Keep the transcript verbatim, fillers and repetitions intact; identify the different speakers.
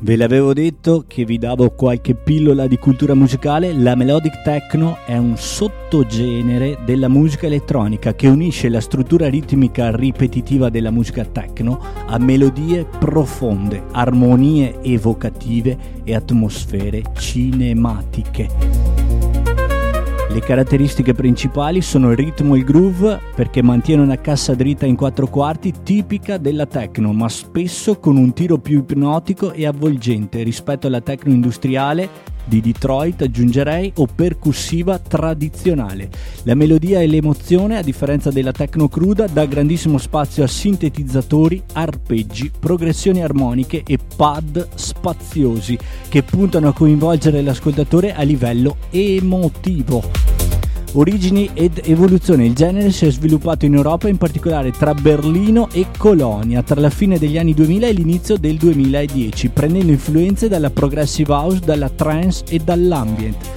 Speaker 1: Ve l'avevo detto che vi davo qualche pillola di cultura musicale. La melodic techno è un sottogenere della musica elettronica che unisce la struttura ritmica ripetitiva della musica techno a melodie profonde, armonie evocative e atmosfere cinematiche. Le caratteristiche principali sono il ritmo e il groove, perché mantiene una cassa dritta in quattro quarti tipica della techno, ma spesso con un tiro più ipnotico e avvolgente rispetto alla techno industriale di Detroit, aggiungerei, o percussiva tradizionale. La melodia e l'emozione, a differenza della techno cruda, dà grandissimo spazio a sintetizzatori, arpeggi, progressioni armoniche e pad spaziosi che puntano a coinvolgere l'ascoltatore a livello emotivo. Origini ed evoluzione. Il genere si è sviluppato in Europa, in particolare tra Berlino e Colonia, tra la fine degli anni duemila e l'inizio del duemiladieci, prendendo influenze dalla progressive house, dalla trance e dall'ambient.